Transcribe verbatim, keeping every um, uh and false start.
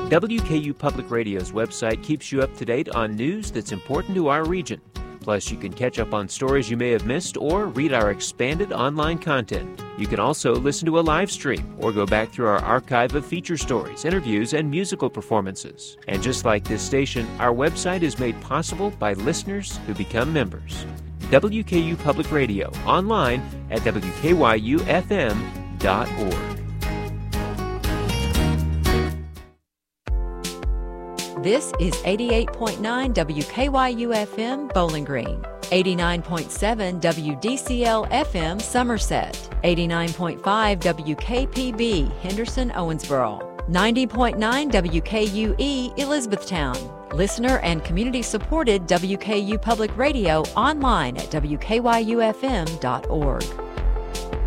W K U Public Radio's website keeps you up to date on news that's important to our region. Plus, you can catch up on stories you may have missed or read our expanded online content. You can also listen to a live stream or go back through our archive of feature stories, interviews, and musical performances. And just like this station, our website is made possible by listeners who become members. W K U Public Radio, online at W K Y U F M dot org. This is eighty-eight point nine W K Y U F M Bowling Green, eighty-nine point seven W D C L F M Somerset, eighty-nine point five W K P B Henderson Owensboro, ninety point nine W K U E Elizabethtown. Listener and community-supported W K U Public Radio online at W K Y U F M dot org.